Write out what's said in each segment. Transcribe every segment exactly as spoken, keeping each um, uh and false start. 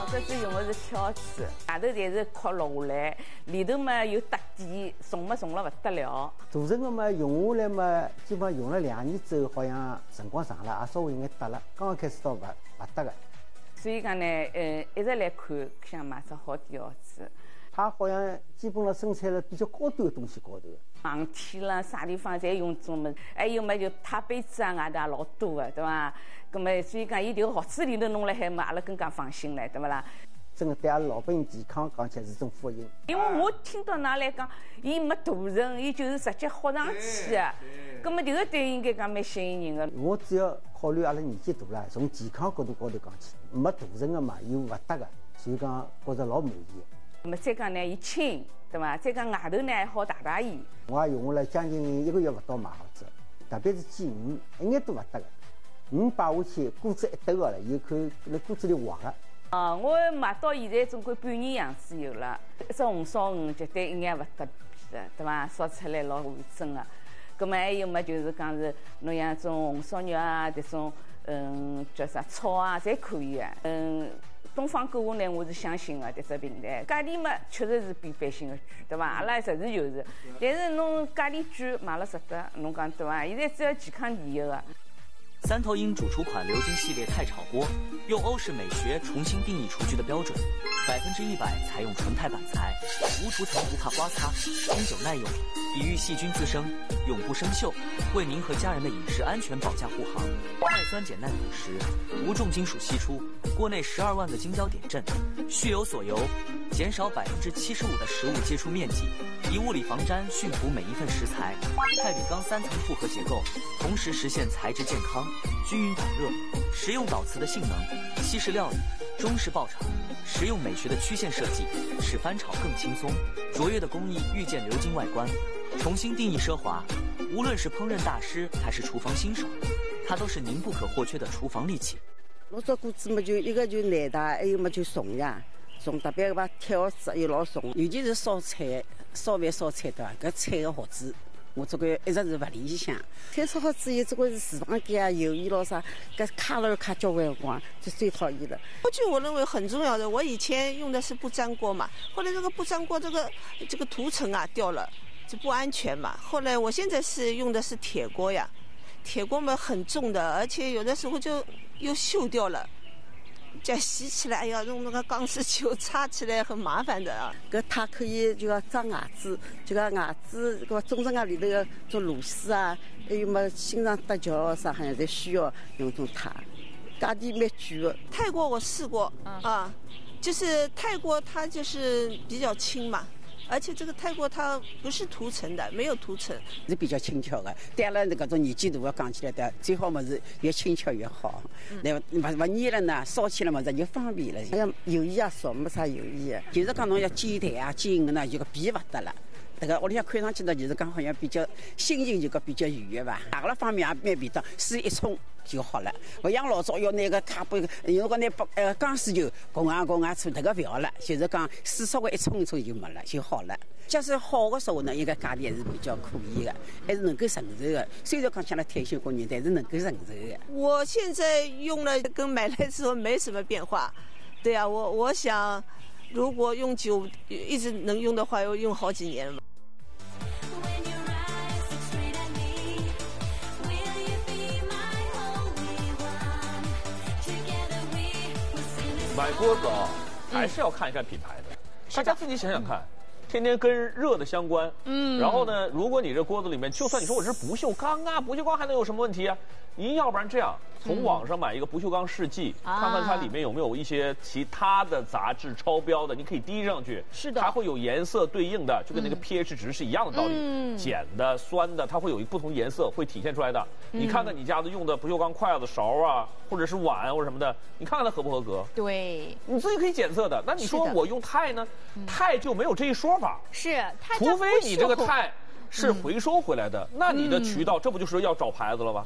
老早子用的是挑子，外头侪是壳落下来，里头嘛有搭底，重嘛重了不得了。 大成的嘛用下来嘛，基本上用了两年之后，好像辰光长了，也稍微有眼搭了。刚刚开始到不不搭的。 所以讲呢，呃，一直来看，想买只好点袄子。 它好像基本上生产了比较高端的东西高头。 航天啦，啥地方侪用种么？还有么就太杯子啊，外头也老多的，对伐？咁么所以讲，伊迭个盒子里头弄了海嘛，阿拉更加放心了，对勿啦？ 真的对阿拉老百姓健康讲起来是种福音。 因为我听到㑚来讲，伊没大成，伊就是直接豁上去的。咁么迭个对应该讲蛮吸引人的。 我主要考虑阿拉年纪大了，从健康角度高头讲起，没大成的嘛又勿搭的，所以讲觉着老满意。 那么再讲呢，伊轻，对伐？再讲外头呢还好汏汏伊。 我也用下来将近一个月勿到买好子，特别是鸡鱼，一眼都勿搭的。鱼摆下去，锅子一抖个了，有口辣锅子里滑个。 哦，我买到现在总归半年样子有了。一只红烧鱼绝对一眼勿搭边的，对伐？烧出来老完整的。葛么还有么就是讲是侬像种红烧肉啊，这种嗯叫啥炒啊，侪可以的。嗯。东方购物呢，我是相信的，这只平台价钿嘛，确实是比百姓的贵，对伐？阿拉实事求是，但是侬价钿贵，买了值得，侬讲对伐？现在只要健康第一个。 三头鹰主厨款鎏金系列钛炒锅，用欧式美学重新定义厨具的标准，百分之一百采用纯钛板材，无涂层不怕刮擦，经久耐用，抵御细菌滋生，永不生锈，为您和家人的饮食安全保驾护航。耐酸碱耐腐蚀，无重金属析出，锅内十二万个晶胶点阵，蓄有锁油，减少百分之七十五的食物接触面积，以物理防粘驯服每一份食材。钛比钢三层复合结构，同时实现材质健康、均匀导热，实用导瓷的性能，西式料理、中式爆炒，实用美学的曲线设计，使翻炒更轻松。卓越的工艺遇见鎏金外观，重新定义奢华。无论是烹饪大师还是厨房新手，它都是您不可或缺的厨房利器。 老早锅子嘛，就一个就难打，还有么就重呀，重特别把铁盒子又老重，尤其是烧菜、烧饭、烧菜对伐？搿菜个盒子。我这个一直是不理想，菜炒好之后，这个是厨房间啊、油烟咯啥，搿卡了卡交关辰光，就最讨厌了。 锅具我认为很重要的，我以前用的是不粘锅嘛，后来这个不粘锅这个这个涂层啊掉了，就不安全嘛。后来我现在是用的是铁锅呀，铁锅嘛很重的，而且有的时候就又锈掉了。再洗起来，哎呀，用那个钢丝球擦起来很麻烦的啊。 搿它可以就要装牙子，就讲牙子搿个中正牙里头个做螺丝啊，还有么心脏搭桥啥好像侪需要用种它，价钿蛮贵的。 泰国我试过啊，就是泰国它就是比较轻嘛。而且这个泰国它不是涂层的，没有涂层， 是比较轻巧的。对阿拉搿种年纪大的讲起来的，最好么是越轻巧越好。那勿勿粘了呢，烧起来么子就方便了。好像油烟也少，没啥油烟。就是讲侬要煎蛋啊、煎鱼呢，就个皮勿得了。这个屋里向看上去呢，就是讲好像比较心情就个比较愉悦吧。哪个方面也蛮便当，水一冲就好了。不像老早要拿个卡杯，如果拿不呃钢丝球拱啊拱啊出这个不要了，就是讲水稍微一冲一冲就没了就好了。假使好的时候呢，应该价钿还是比较可以的，还是能够承受的。虽然讲像了退休工人，但是能够承受的。 我现在用了跟买来的时候没什么变化，对啊，我我想如果用久一直能用的话，要用好几年了。 买锅子啊，还是要看一看品牌的。大家自己想想看，天天跟热的相关。嗯。然后呢，如果你这锅子里面，就算你说我这是不锈钢啊，不锈钢还能有什么问题啊？您要不然这样，从网上买一个不锈钢试剂，看看它里面有没有一些其他的杂质超标的，你可以滴上去。 是的。 它会有颜色对应的，就跟那个 pH 值是一样的道理。嗯。碱的、酸的，它会有一不同颜色会体现出来的。你看看你家的用的不锈钢筷子、勺啊，或者是碗或者什么的，你看看它合不合格？ 对。 你自己可以检测的。那你说我用钛呢？钛就没有这一说法。 是。钛除非你这个钛是回收回来的，那你的渠道这不就是要找牌子了吧？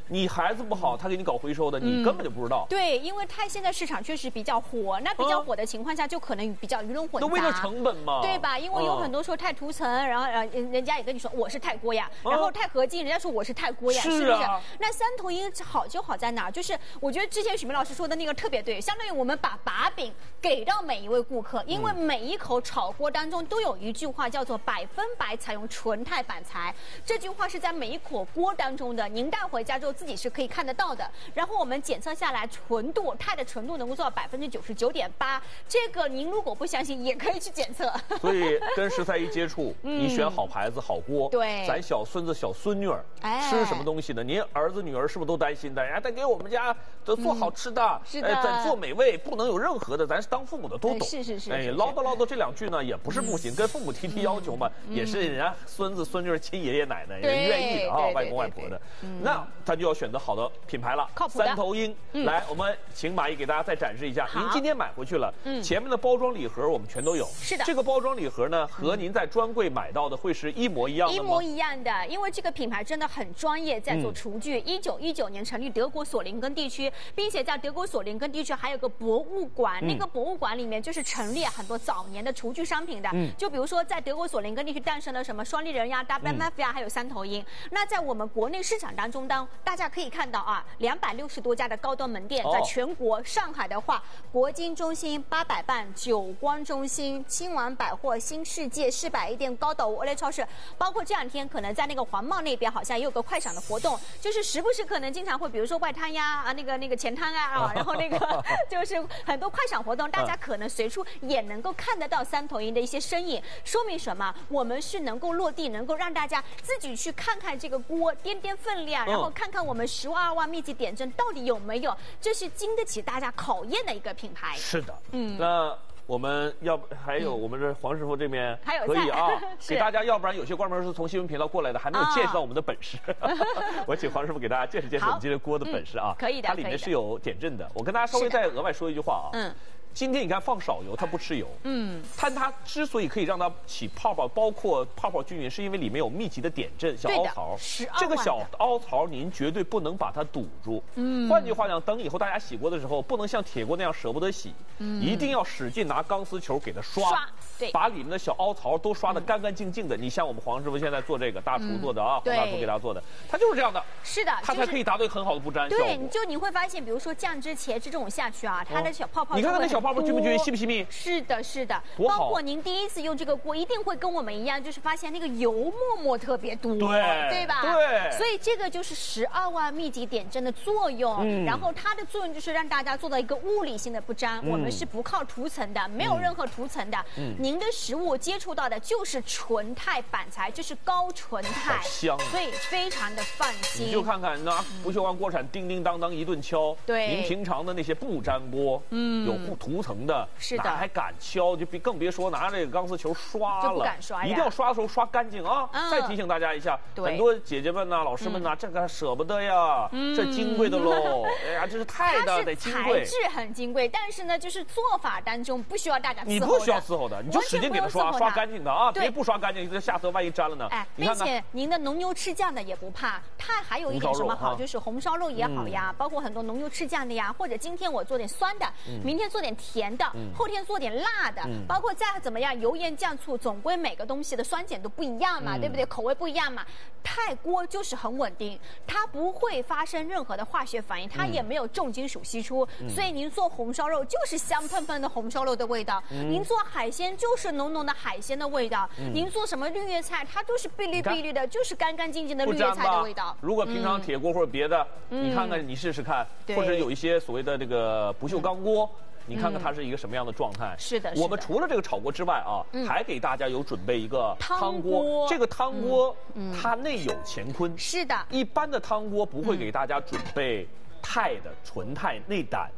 你孩子不好，他给你搞回收的，你根本就不知道。 对，因为钛现在市场确实比较火，那比较火的情况下，就可能比较鱼龙混杂。 那为了成本嘛， 对吧？因为有很多说钛涂层，然后呃人家也跟你说我是钛锅呀，然后钛合金，人家说我是钛锅呀，是不是？那三头鹰好就好在哪儿？就是我觉得之前许明老师说的那个特别对，相当于我们把把柄给到每一位顾客，因为每一口炒锅当中都有一句话叫做百分百采用纯钛板材，这句话是在每一口锅当中的，您带回家之后自己是可以看得到的。然后我们检测下来纯度，钛的纯度能够做到百分之九十九点八，这个您如果不相信也可以去检测。 所以跟食材一接触，嗯、你选好牌子、好锅， 对， 咱小孙子、小孙女儿、 哎、 吃什么东西呢？您儿子、女儿是不是都担心的？哎，得给我们家都做好吃的， 嗯、是的， 哎，咱做美味，不能有任何的，咱当父母的都懂。 哎、是是是。 哎，唠叨唠叨这两句呢，也不是不行，嗯、跟父母提提要求嘛，嗯、也是人家孙子孙女亲爷爷奶奶人愿意的啊，外公外婆的。嗯、那他就要选择好的品牌了， 靠谱的三头鹰。嗯、来，我们请马毅给大家再展示一下。您今天买回去了，嗯、前面的包装礼盒我们全都有。 是的。 这个包装礼盒呢，和您在专柜买到的会是一模一样的吗？ 一模一样的，因为这个品牌真的很专业，在做厨具。一九一九年成立德国索林根地区，并且在德国索林根地区还有个博物馆，嗯、那个博物馆里面就是陈列很多早年的厨具商品的。嗯、就比如说在德国索林根地区诞生了什么双立人呀、W M F 呀，还有三头鹰。那在我们国内市场当中，当大家可以看到啊，两百六十多家的高端门店，在全国，上海的话，国金中心、八佰伴、久光中心、亲王百货、新世界、市百货店、高岛屋、欧莱超市，包括这两天可能在那个黄茂那边好像也有个快闪的活动，就是时不时可能经常会，比如说外滩呀啊那个那个前滩啊啊，然后那个就是很多快闪活动，大家可能随处也能够看得到三头鹰的一些身影，说明什么？我们是能够落地，能够让大家自己去看看这个锅，掂掂分量，然后看看我们十二万秘籍点阵到底有没有，这是经得起大家考验的一个品牌。 是的，嗯，那我们要还有我们这黄师傅这边可以啊，给大家，要不然有些观众是从新闻频道过来的，还没有见识到我们的本事。我请黄师傅给大家见识见识我们今天锅的本事啊。 可以的， 它里面是有点阵的。我跟大家稍微再额外说一句话啊。嗯。今天你看放少油，它不吃油。嗯，但它之所以可以让它起泡泡，包括泡泡均匀，是因为里面有密集的点阵小凹槽。这个小凹槽您绝对不能把它堵住。嗯，换句话讲，等以后大家洗锅的时候，不能像铁锅那样舍不得洗，嗯、一定要使劲拿钢丝球给它刷，刷对，把里面的小凹槽都刷得干干净净的。嗯、你像我们黄师傅现在做这个大厨做的啊，黄、嗯、大厨给大家做的，它就是这样的。 是的， 它才可以达到很好的不粘效果。 对，就你会发现，比如说酱汁、茄汁这种下去啊，它的小泡泡、 哦，你看看那小泡泡均不均匀、细不细密？ 是的，是的。包括您第一次用这个锅，一定会跟我们一样，就是发现那个油沫沫特别多， 对， 对吧？ 对。 所以这个就是十二万秘籍点阵的作用。嗯。然后它的作用就是让大家做到一个物理性的不粘，嗯、我们是不靠涂层的，没有任何涂层的。嗯。您的食物接触到的就是纯钛板材，就是高纯钛， 香， 所以非常的放心。 你就看看那不锈钢锅铲叮叮当当一顿敲， 对， 您平常的那些不粘锅，嗯，有涂层的， 是的， 还敢敲，就别更别说拿这个钢丝球刷了， 就不敢刷呀， 一定要刷的时候刷干净啊！嗯、再提醒大家一下，很多姐姐们呐、老师们呐，嗯、这个舍不得呀，嗯、这金贵的喽，哎呀，这是钛的，得金贵， 材质很金贵，但是呢，就是做法当中不需要大家伺候的， 你不需要伺候的，你就使劲给它刷，刷干净的啊，别不刷干净，这下次万一粘了呢。 哎，并且您的浓油赤酱的也不怕，它还有一点什么好，就是红烧肉也好呀，包括很多浓油赤酱的呀，或者今天我做点酸的，明天做点甜的，后天做点辣的，包括再怎么样油盐酱醋，总归每个东西的酸碱都不一样嘛，对不对？口味不一样嘛。钛锅就是很稳定，它不会发生任何的化学反应，它也没有重金属析出，所以您做红烧肉就是香喷喷的红烧肉的味道，您做海鲜就是浓浓的海鲜的味道，您做什么绿叶菜，它都是碧绿碧绿的，就是干干净净的绿叶菜的味道。 如果平常铁锅或者别的，你看看你试试看，或者有一些所谓的这个不锈钢锅。你看看它是一个什么样的状态？ 是的， 我们除了这个炒锅之外啊，还给大家有准备一个汤锅。这个汤锅它内有乾坤。 是的， 一般的汤锅不会给大家准备钛的纯钛内胆，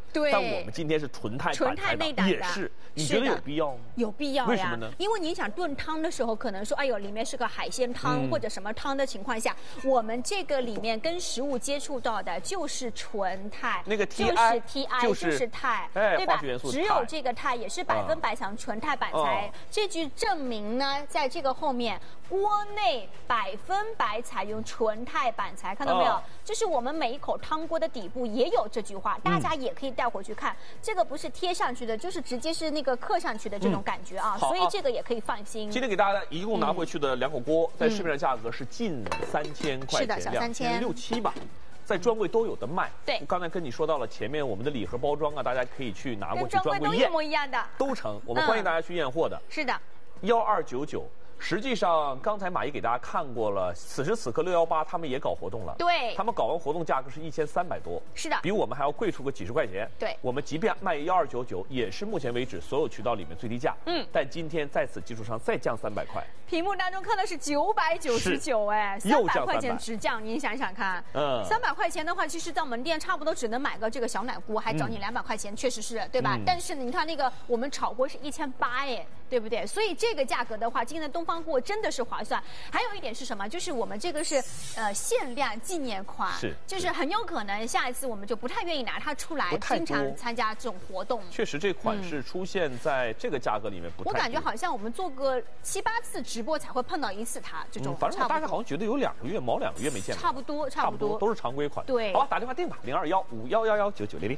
对。 但我们今天是纯钛纯钛内胆的， 也是，你觉得有必要吗？ 有必要呀。 为什么呢？ 因为你想炖汤的时候，可能说，哎呦，里面是个海鲜汤、嗯、或者什么汤的情况下，我们这个里面跟食物接触到的就是纯钛， 那个 T I 就是 T I 就是就是钛， 哎， 对吧？ 化学元素只有这个钛也是百分百强纯钛板材。嗯、这句证明呢，在这个后面，锅内百分百采用纯钛板材，看到没有？嗯、就是我们每一口汤锅的底部也有这句话，大家也可以带回去看。嗯、这个不是贴上去的，就是直接是那个刻上去的这种感觉啊，嗯、所以这个也可以放心。 今天给大家一共拿回去的两口锅，嗯、在市面上价格是近三千块钱， 是的，小三千六七吧。在专柜都有的卖。 对， 我刚才跟你说到了前面我们的礼盒包装啊，大家可以去拿过去专柜验， 都一模一样的， 都成。我们欢迎大家去验货的。 是的， 幺二九九。实际上，刚才马姨给大家看过了，此时此刻六幺八他们也搞活动了。 对， 他们搞完活动价格是一千三百多， 是的， 比我们还要贵出个几十块钱。 对， 我们即便卖幺二九九，也是目前为止所有渠道里面最低价。嗯，但今天在此基础上再降三百块。 屏幕当中看的是九百九十九，哎，三百块钱直降，您想想看，嗯，三百块钱的话，其实到门店差不多只能买个这个小奶锅，还找你两百块钱，嗯、确实是对吧？嗯、但是你看那个我们炒锅是一千八，哎，对不对？所以这个价格的话，今天的东方锅真的是划算。还有一点是什么？就是我们这个是呃限量纪念款， 是， 就是很有可能下一次我们就不太愿意拿它出来，经常参加这种活动。 确实，这款式出现在这个价格里面不太。 我感觉好像我们做个七八次直播才会碰到一次它这种。 嗯、反正我大概好像觉得有两个月，毛两个月没见过。 差不多，差不多， 都是常规款。 对， 好吧，打电话订吧，零二幺五幺幺幺九九零零。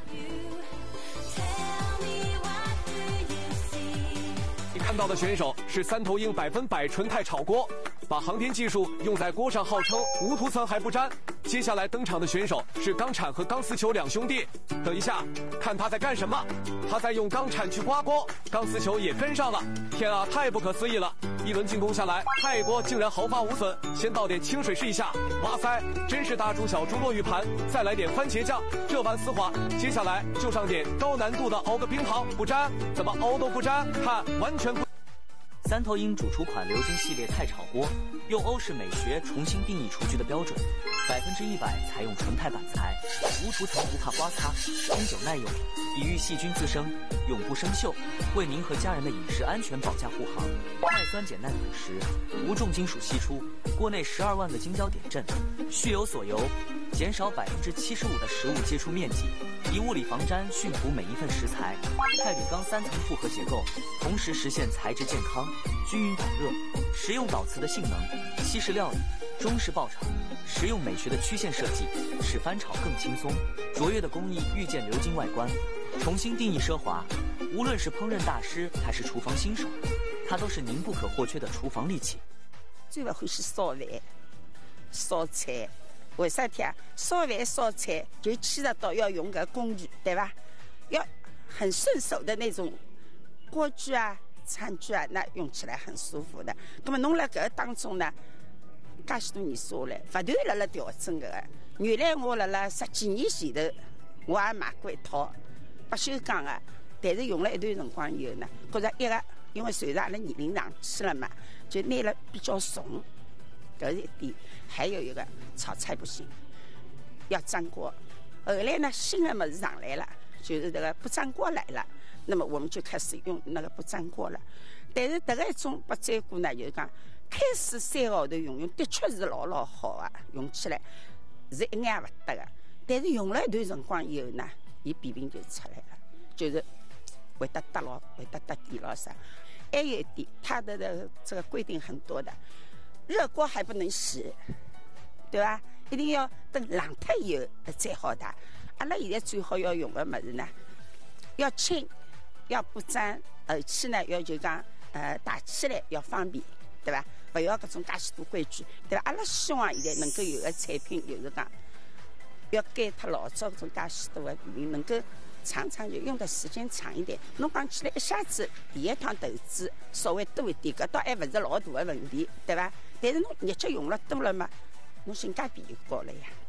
看到的选手是三头鹰百分百纯钛炒锅，把航天技术用在锅上，号称无涂层还不粘。接下来登场的选手是钢铲和钢丝球两兄弟。等一下，看他在干什么？他在用钢铲去刮锅，钢丝球也跟上了。天啊，太不可思议了！一轮进攻下来，钛锅竟然毫发无损。先倒点清水试一下，哇塞，真是大猪小猪落玉盘。再来点番茄酱，这般丝滑。接下来就上点高难度的熬个冰糖，不粘，怎么熬都不粘，看完全不。 三头鹰主厨款鎏金系列钛炒锅，用欧式美学重新定义厨具的标准，百分之一百采用纯钛板材，无涂层不怕刮擦，经久耐用，抵御细菌滋生，永不生锈，为您和家人的饮食安全保驾护航。耐酸碱耐腐蚀，无重金属析出，锅内十二万个晶胶点阵，去油锁油，减少百分之七十五的食物接触面积，以物理防粘驯服每一份食材。钛铝钢三层复合结构，同时实现材质健康、均匀导热，实用导瓷的性能，西式料理、中式爆炒，实用美学的曲线设计，使翻炒更轻松。卓越的工艺遇见鎏金外观，重新定义奢华。无论是烹饪大师还是厨房新手，它都是您不可或缺的厨房利器。 最不欢喜烧饭、烧菜。为啥体啊？烧饭烧菜就牵涉到要用个工具，对吧？要很顺手的那种锅具啊、餐具啊，那用起来很舒服的。那么侬辣搿当中呢，介许多年下来，勿断辣辣调整个。原来我辣辣十几年前头，我也买过一套不锈钢的，但是用了一段辰光以后呢，觉着一个因为随着阿拉年龄上去了嘛，就拿了比较重。搿是一点，还有一个炒菜不行，要粘锅。后来呢，新的么子上来了，就是这个不粘锅来了，那么我们就开始用那个不粘锅了。但是这个一种不粘锅呢，就是讲开始三个号头用用，的确是老老好啊，用起来是一眼也勿得的。但是用了一段辰光以后呢，伊弊病就出来了，就是会得得牢，会得得底牢啥。还有一点，它的的这个规定很多的。热锅还不能洗，对吧？一定要等冷脱以后再好打。阿拉现在最好要用的么子呢，要轻，要不粘，而且呢要就讲呃打起来要方便，对吧？不要搿种介许多规矩，对吧？阿拉希望现在能够有个产品，就是讲要改脱老早搿种介许多的比例，能够长长就用的时间长一点。侬讲起来一下子第一趟投资稍微多一点，搿倒还勿是老大的问题，对吧？但是侬日脚用了多了嘛，侬性价比就高了呀。